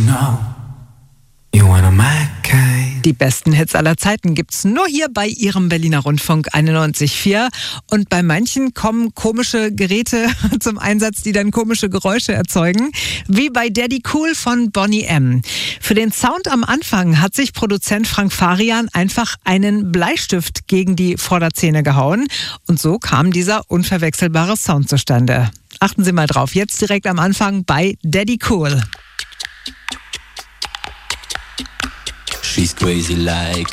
know you wanna my kind. Die besten Hits aller Zeiten gibt's nur hier bei Ihrem Berliner Rundfunk 91.4. Und bei manchen kommen komische Geräte zum Einsatz, die dann komische Geräusche erzeugen. Wie bei Daddy Cool von Boney M. Für den Sound am Anfang hat sich Produzent Frank Farian einfach einen Bleistift gegen die Vorderzähne gehauen. Und so kam dieser unverwechselbare Sound zustande. Achten Sie mal drauf, jetzt direkt am Anfang bei Daddy Cool. She's crazy like